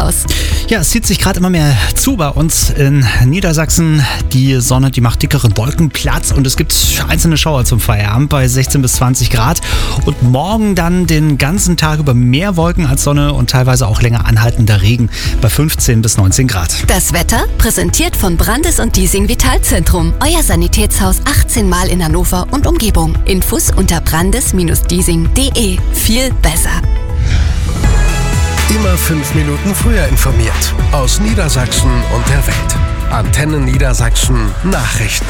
aus? Ja, es zieht sich gerade immer mehr zu bei uns in Niedersachsen. Die Sonne, die macht dickere Wolken Platz und es gibt einzelne Schauer zum Feierabend bei 16 bis 20 Grad. Und morgen dann den ganzen Tag über mehr Wolken als Sonne und teilweise auch länger anhaltender Regen bei 15 bis 19 Grad. Das Wetter präsentiert von Brandes und Diesing Vitalzentrum. Euer Sanitätshaus 18 Mal in Hannover und Umgebung. Infos unter brandes-diesing.de. Viel besser. Immer 5 Minuten früher informiert. Aus Niedersachsen und der Welt. Antenne Niedersachsen Nachrichten.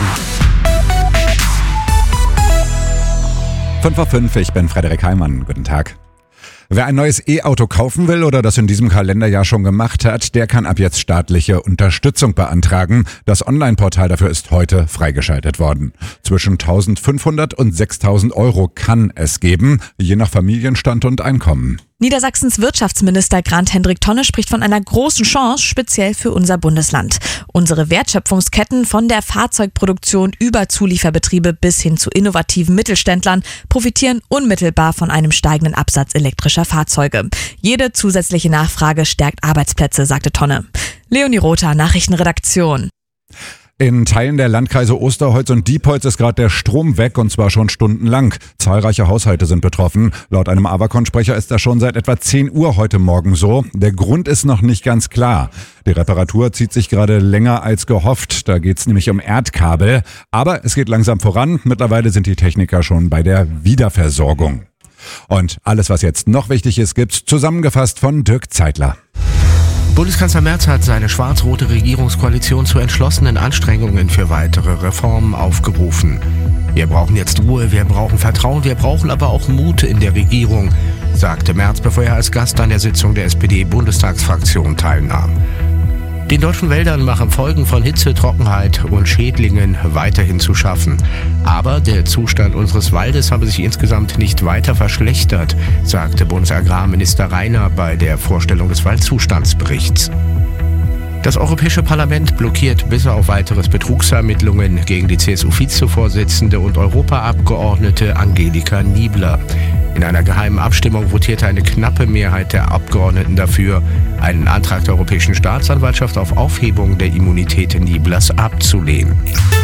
5:05, ich bin Frederik Heimann. Guten Tag. Wer ein neues E-Auto kaufen will oder das in diesem Kalenderjahr schon gemacht hat, der kann ab jetzt staatliche Unterstützung beantragen. Das Online-Portal dafür ist heute freigeschaltet worden. Zwischen 1.500 und 6.000 Euro kann es geben, je nach Familienstand und Einkommen. Niedersachsens Wirtschaftsminister Grant-Hendrik Tonne spricht von einer großen Chance, speziell für unser Bundesland. Unsere Wertschöpfungsketten von der Fahrzeugproduktion über Zulieferbetriebe bis hin zu innovativen Mittelständlern profitieren unmittelbar von einem steigenden Absatz elektrischer Fahrzeuge. Jede zusätzliche Nachfrage stärkt Arbeitsplätze, sagte Tonne. Leonie Rother, Nachrichtenredaktion. In Teilen der Landkreise Osterholz und Diepholz ist gerade der Strom weg und zwar schon stundenlang. Zahlreiche Haushalte sind betroffen. Laut einem Avacon-Sprecher ist das schon seit etwa 10 Uhr heute Morgen so. Der Grund ist noch nicht ganz klar. Die Reparatur zieht sich gerade länger als gehofft. Da geht's nämlich um Erdkabel. Aber es geht langsam voran. Mittlerweile sind die Techniker schon bei der Wiederversorgung. Und alles, was jetzt noch wichtig ist, gibt's zusammengefasst von Dirk Zeitler. Bundeskanzler Merz hat seine schwarz-rote Regierungskoalition zu entschlossenen Anstrengungen für weitere Reformen aufgerufen. Wir brauchen jetzt Ruhe, wir brauchen Vertrauen, wir brauchen aber auch Mut in der Regierung, sagte Merz, bevor er als Gast an der Sitzung der SPD-Bundestagsfraktion teilnahm. Den deutschen Wäldern machen Folgen von Hitze, Trockenheit und Schädlingen weiterhin zu schaffen. Aber der Zustand unseres Waldes habe sich insgesamt nicht weiter verschlechtert, sagte Bundesagrarminister Reiner bei der Vorstellung des Waldzustandsberichts. Das Europäische Parlament blockiert bis auf weiteres Betrugsermittlungen gegen die CSU-Vizevorsitzende und Europaabgeordnete Angelika Niebler. In einer geheimen Abstimmung votierte eine knappe Mehrheit der Abgeordneten dafür, einen Antrag der Europäischen Staatsanwaltschaft auf Aufhebung der Immunität Nieblers abzulehnen.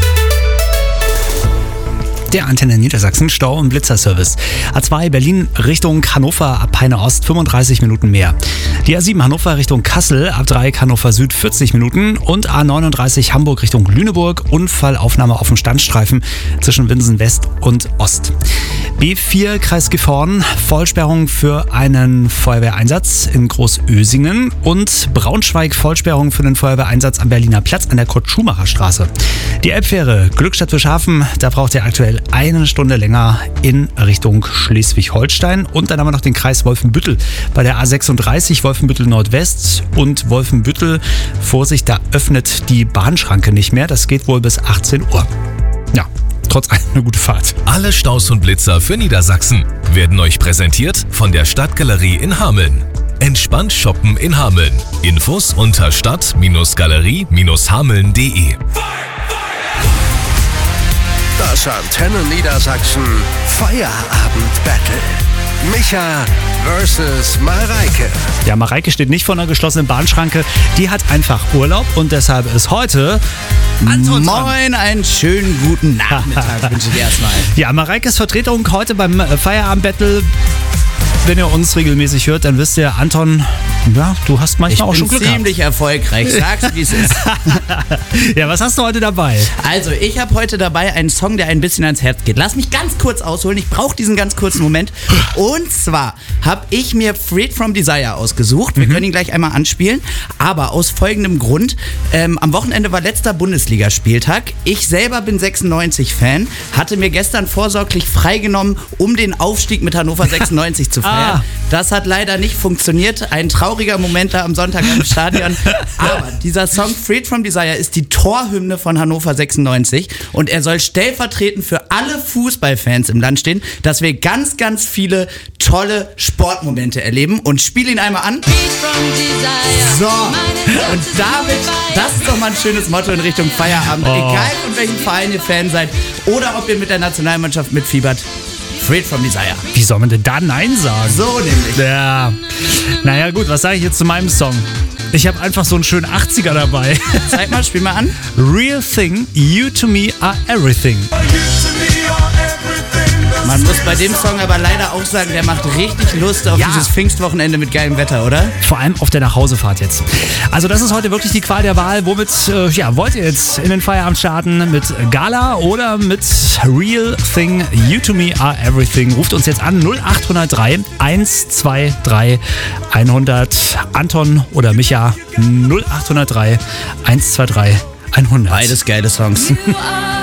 Der Antenne Niedersachsen Stau- und Blitzerservice. A2 Berlin Richtung Hannover ab Peine Ost 35 Minuten mehr. Die A7 Hannover Richtung Kassel ab Dreieck Hannover Süd 40 Minuten und A39 Hamburg Richtung Lüneburg Unfallaufnahme auf dem Standstreifen zwischen Winsen West und Ost. B4 Kreis Gifhorn, Vollsperrung für einen Feuerwehreinsatz in Großösingen und Braunschweig Vollsperrung für den Feuerwehreinsatz am Berliner Platz an der Kurt-Schumacher-Straße. Die Elbfähre Glückstadt-Wilshaven, da braucht ihr aktuell 1 Stunde länger in Richtung Schleswig-Holstein. Und dann haben wir noch den Kreis Wolfenbüttel bei der A36 Wolfenbüttel Nordwest und Wolfenbüttel. Vorsicht, da öffnet die Bahnschranke nicht mehr. Das geht wohl bis 18 Uhr. Ja, trotz eine gute Fahrt. Alle Staus und Blitzer für Niedersachsen werden euch präsentiert von der Stadtgalerie in Hameln. Entspannt shoppen in Hameln. Infos unter stadt-galerie-hameln.de. Das Antenne Niedersachsen Feierabend-Battle. Micha versus Mareike. Ja, Mareike steht nicht vor einer geschlossenen Bahnschranke. Die hat einfach Urlaub und deshalb ist heute Anton dran. Moin, einen schönen guten Nachmittag wünsche ich erstmal. Ja, Mareikes Vertretung heute beim Feierabend-Battle. Wenn ihr uns regelmäßig hört, dann wisst ihr, Anton, ja, du hast manchmal auch schon Glück gehabt. Ich bin ziemlich erfolgreich, sag's wie es ist. Ja, was hast du heute dabei? Also, ich habe heute dabei einen Song, der ein bisschen ans Herz geht. Lass mich ganz kurz ausholen, ich brauche diesen ganz kurzen Moment. Und zwar habe ich mir Freed from Desire ausgesucht. Wir können ihn gleich einmal anspielen, aber aus folgendem Grund. Am Wochenende war letzter Bundesligaspieltag. Ich selber bin 96-Fan, hatte mir gestern vorsorglich freigenommen, um den Aufstieg mit Hannover 96 zu feiern. Das hat leider nicht funktioniert. Ein trauriger Moment da am Sonntag im Stadion. Aber dieser Song Freed from Desire ist die Torhymne von Hannover 96 und er soll stellvertretend für alle Fußballfans im Land stehen, dass wir ganz, ganz viele tolle Sportmomente erleben und spiel ihn einmal an. So, und damit, das ist doch mal ein schönes Motto in Richtung Feierabend. Egal von welchem Verein ihr Fan seid oder ob ihr mit der Nationalmannschaft mitfiebert. Freed from Desire. Wie soll man denn da Nein sagen? So nämlich. Ja. Naja gut, was sage ich jetzt zu meinem Song? Ich habe einfach so einen schönen 80er dabei. Zeig mal, spiel mal an. Real Thing, You to Me Are Everything. Man muss bei dem Song aber leider auch sagen, der macht richtig Lust auf dieses Pfingstwochenende mit geilem Wetter, oder? Vor allem auf der Nachhausefahrt jetzt. Also das ist heute wirklich die Qual der Wahl. Womit wollt ihr jetzt in den Feierabend starten? Mit Gala oder mit Real Thing, You to Me Are Everything? Ruft uns jetzt an 0803 123 100. Anton oder Micha 0803 123 100. Beides geile Songs.